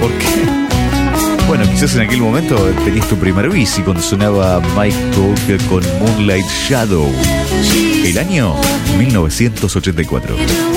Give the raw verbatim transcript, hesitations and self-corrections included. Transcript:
¿Por qué? Bueno, quizás en aquel momento tenías tu primer bici cuando sonaba Mike Tolkien con Moonlight Shadow. El año mil novecientos ochenta y cuatro.